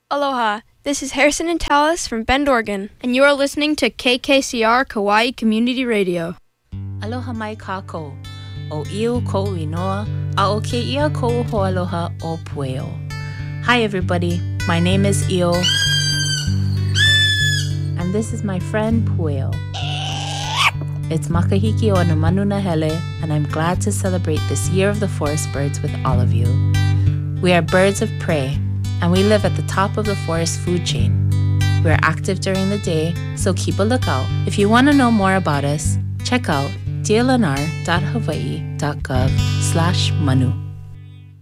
Aloha, this is Harrison and Talis from Bend, Oregon, and you are listening to KKCR Kauai Community Radio. Aloha mai kako, o iu ko inoa, a o ke ia ko hoaloha o Pueo. Hi everybody, my name is Io, and this is my friend Pueo. It's Makahiki o na Manuna Hele, and I'm glad to celebrate this Year of the Forest Birds with all of you. We are birds of prey, and we live at the top of the forest food chain. We're active during the day, so keep a lookout. If you want to know more about us, check out dlnr.hawaii.gov/manu.